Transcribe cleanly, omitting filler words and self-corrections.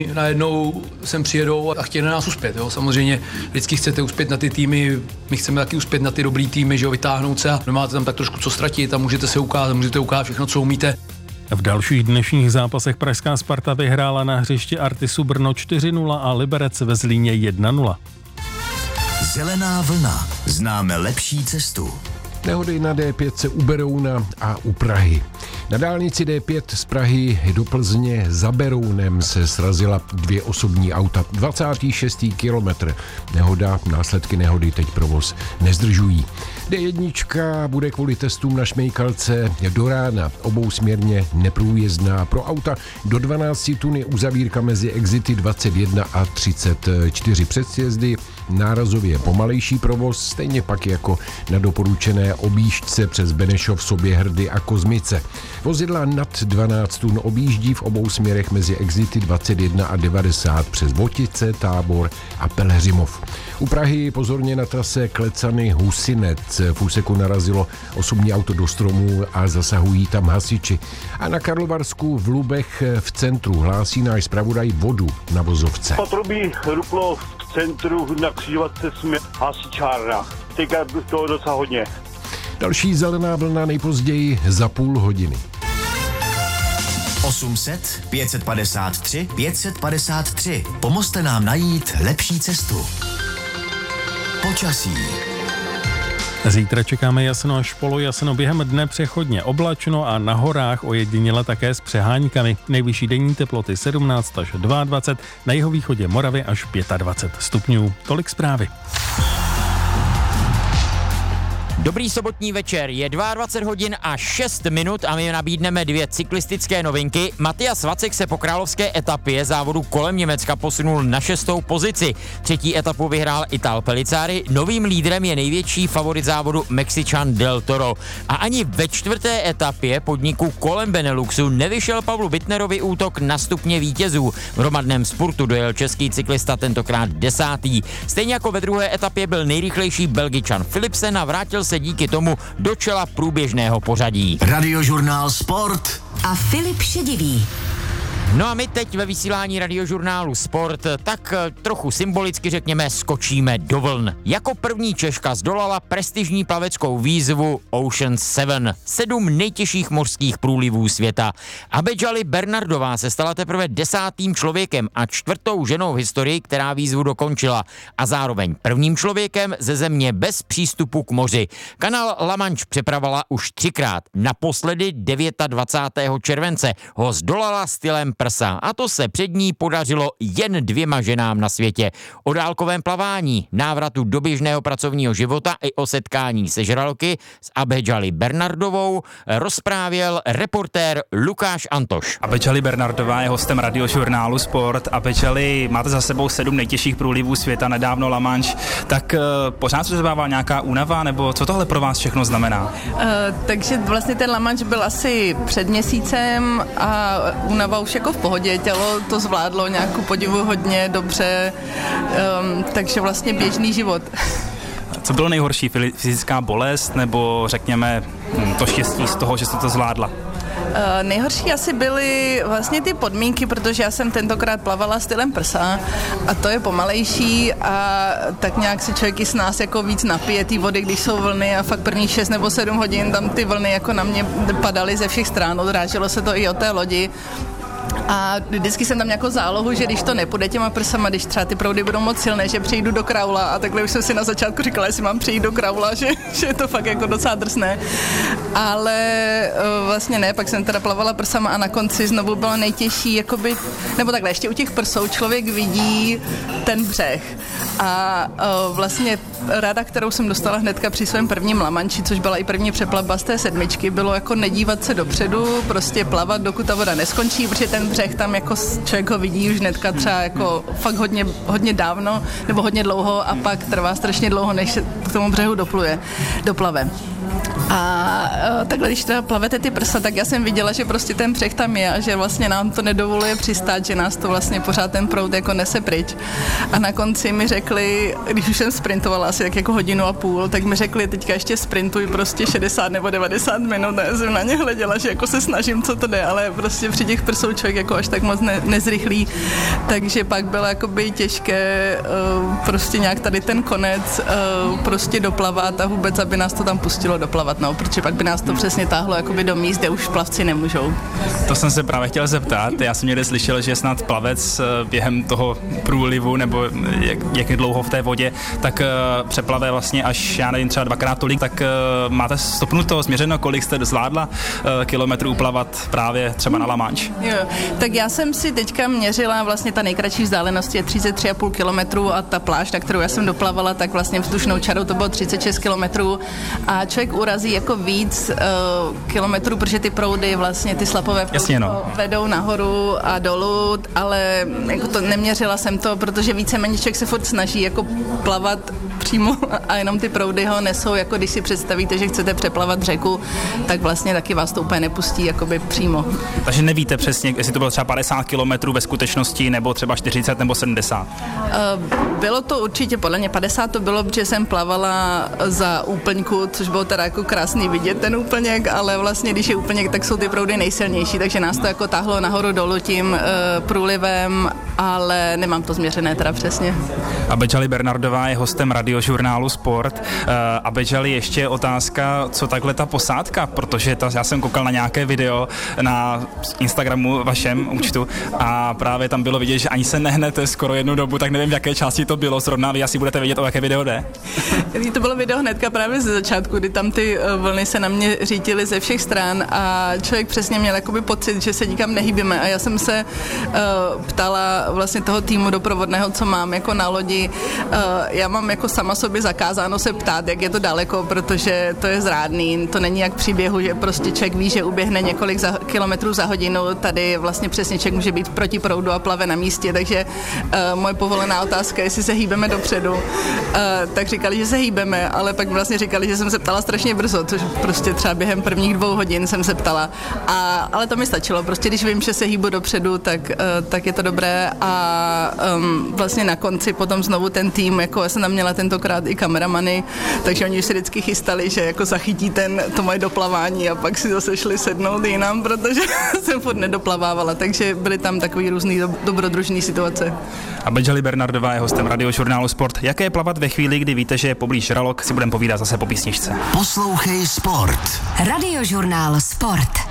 Najednou sem přijedou a chtějí na nás uspět. Jo. Samozřejmě vždycky chcete uspět na ty týmy, my chceme taky uspět na ty dobrý týmy, že jo, vytáhnout se a nemáte tam tak trošku co ztratit a můžete ukázat všechno, co umíte. V dalších dnešních zápasech pražská Sparta vyhrála na hřišti Artisu Brno 4-0 a Liberec ve Zlíně 1-0. Zelená vlna. Známe lepší cestu. Nehody na D5 u Berouna a u Prahy. Na dálnici D5 z Prahy do Plzně za Berounem se srazila 2 osobní auta. 26. kilometr. Následky nehody teď provoz nezdržují. D1 bude kvůli testům na Šmejkalce do rána obousměrně neprůjezdná. Pro auta do 12 tun je uzavírka mezi exity 21 a 34 před sjezdy. Nárazově pomalejší provoz, stejně pak jako na doporučené objížďce přes Benešov, Soběhrdy a Kozmice. Vozidla nad 12 tun objíždí v obou směrech mezi exity 21 a 90 přes Votice, Tábor a Pelhřimov. U Prahy pozorně na trase Klecany-Husinec. V úseku narazilo osobní auto do stromu a zasahují tam hasiči. A na Karlovarsku v Lubech v centru hlásí náš zpravodaj vodu na vozovce. Potrubí ruplo v centru na křižovatce směr hasičárna. Teďka toho docela hodně. Další zelená vlna nejpozději za půl hodiny. 800 553 553. Pomozte nám najít lepší cestu. Počasí. Zítra čekáme jasno až polojasno, během dne přechodně oblačno a na horách ojediněle také s přeháňkami. Nejvyšší denní teploty 17 až 22, na jihovýchodě Moravy až 25 stupňů. Tolik zprávy. Dobrý sobotní večer, je 22 hodin a 6 minut a my nabídneme 2 cyklistické novinky. Matyas Vacek se po královské etapě závodu kolem Německa posunul na 6. pozici. 3. etapu vyhrál Ital Pellizzari, novým lídrem je největší favorit závodu Mexičan Del Toro. A ani ve 4. etapě podniku kolem Beneluxu nevyšel Pavlu Bittnerovi útok na stupně vítězů. V hromadném spurtu dojel český cyklista tentokrát 10. Stejně jako ve 2. etapě byl nejrychlejší Belgičan Philipsen a vrátil se díky tomu do čela průběžného pořadí. Radiožurnál Sport a Filip Šedivý. No a my teď ve vysílání radiožurnálu Sport tak trochu symbolicky řekněme skočíme do vln. Jako první Češka zdolala prestižní plaveckou výzvu Ocean 7. 7 nejtěžších mořských průlivů světa. Abedžali Bernardová se stala teprve 10. člověkem a 4. ženou v historii, která výzvu dokončila. A zároveň prvním člověkem ze země bez přístupu k moři. Kanál La Manche přepravovala už 3krát. Naposledy 29. července ho zdolala stylem prsa. A to se před ní podařilo jen 2 ženám na světě. O dálkovém plavání, návratu do běžného pracovního života i o setkání se žraloky s Abedžali Bernardovou rozprávěl reportér Lukáš Antoš. Abedžali Bernardová je hostem radiožurnálu Sport. Abedžali, máte za sebou 7 nejtěžších průlivů světa, nedávno La Manche. Tak pořád se zabává nějaká únava, nebo co tohle pro vás všechno znamená? Takže vlastně ten La Manche byl asi před měsícem a únava už jako v pohodě, tělo to zvládlo nějakou podivu hodně dobře, takže vlastně běžný život. Co bylo nejhorší, fyzická bolest nebo řekněme to štěstí z toho, že jste to zvládla? Nejhorší asi byly vlastně ty podmínky, protože já jsem tentokrát plavala stylem prsa a to je pomalejší a tak nějak si člověk i s nás jako víc napije ty vody, když jsou vlny a fakt prvních 6 nebo 7 hodin tam ty vlny jako na mě padaly ze všech stran, odráželo se to i od té lodi. A vždycky jsem tam nějakou zálohu, že když to nepůjde těma prsama, když třeba ty proudy budou moc silné, že přejdu do kraula a takhle už jsem si na začátku říkala, jestli mám přejít do kraula, že je to fakt jako docela drsné. Ale vlastně ne, pak jsem teda plavala prsama a na konci znovu bylo nejtěžší, jakoby, nebo takhle, ještě u těch prsou člověk vidí ten břeh. A vlastně rada, kterou jsem dostala hnedka při svém prvním La Manchi, což byla i první přeplavba z té 7, bylo jako nedívat se dopředu, prostě plavat, dokud ta voda neskončí, protože ten břeh tam jako člověk ho vidí už hnedka třeba jako fakt hodně dávno nebo hodně dlouho a pak trvá strašně dlouho, než se k tomu břehu doplave. A takhle, když teda plavete ty prsa, tak já jsem viděla, že prostě ten břeh tam je a že vlastně nám to nedovoluje přistát, že nás to vlastně pořád ten proud jako nese pryč. A na konci mi řekli, když už jsem sprintovala asi tak jako 1,5 hodiny, tak mi řekli, teďka ještě sprintuj prostě 60 nebo 90 minut. A já jsem na ně hleděla, že jako se snažím, co to jde, ale prostě při těch prsou člověk jako až tak moc nezrychlí. Takže pak bylo jakoby těžké prostě nějak tady ten konec prostě doplavat a vůbec, aby nás to tam pustilo doplavat, no, protože pak by nás to přesně táhlo jakoby do míst, kde už plavci nemůžou. To jsem se právě chtěl zeptat. Já jsem někde slyšel, že snad plavec během toho průlivu nebo jak je dlouho v té vodě, tak přeplave vlastně až, já nevím, třeba 2x tolik, tak máte stopnuto, změřeno, kolik jste zvládla kilometrů plavat právě třeba na La Manche? Jo, tak já jsem si teďka měřila, vlastně ta nejkratší vzdálenost je 33,5 kilometrů a ta pláž, na kterou já jsem doplavala, tak vlastně vzdušnou čarou to bylo 36 kilometrů a člověk urazí jako víc kilometrů, protože ty proudy, vlastně ty slapové proudy vedou nahoru a dolů, ale jako to neměřila jsem to, protože víceméně člověk se furt snaží jako plavat přímo a jenom ty proudy ho nesou, jako když si představíte, že chcete přeplavat řeku, tak vlastně taky vás to úplně nepustí jakoby přímo. Takže nevíte přesně, jestli to bylo třeba 50 kilometrů ve skutečnosti, nebo třeba 40 nebo 70? Bylo to určitě, podle mě 50 to bylo, protože jsem plavala za úplňku, což bylo teda jako krásný vidět ten úplněk, ale vlastně když je úplněk, tak jsou ty proudy nejsilnější, takže nás to jako táhlo nahoru dolů tím průlivem, ale nemám to změřené teda přesně. Abedžali Bernardová je hostem Radiožurnálu Sport. Abedžali, ještě otázka, co takhle ta posádka, protože já jsem koukal na nějaké video na Instagramu vašem účtu a právě tam bylo vidět, že ani se nehnete skoro jednu dobu, tak nevím, v jaké části to bylo zrovna, vy asi budete vědět, o jaké video jde. To bylo video hnedka právě ze začátku, kdy tam ty vlny se na mě řítily ze všech stran a člověk přesně měl jakoby pocit, že se nikam nehýbíme a já jsem se ptala vlastně toho týmu doprovodného, co mám jako na lodi. Já mám jako sama sobě zakázáno se ptát, jak je to daleko, protože to je zrádný, to není jak při běhu, že prostě člověk ví, že uběhne několik kilometrů za hodinu, tady vlastně přesně člověk může být proti proudu a plave na místě, takže moje povolená otázka, jestli se hýbeme dopředu, tak říkali, že se hýbeme, ale pak vlastně říkali, že jsem se ptala strašně brzo, což prostě třeba během prvních 2 hodin jsem se ptala, ale to mi stačilo, prostě když vím, že se hýbu dopředu, tak je to dobré a vlastně na konci potom znovu ten tým, jako já jsem tam měla tentokrát i kameramany, takže oni se vždycky chystali, že jako zachytí to moje doplavání a pak si zase šli sednout jinam, protože jsem furt nedoplavávala, takže byly tam takový různý dobrodružný situace. Abedžali Bernardová je hostem Radiožurnálu Sport. Jaké je plavat ve chvíli, kdy víte, že je poblíž žralok, si budeme povídat zase po písničce. Poslouchej Sport. Radiožurnál Sport.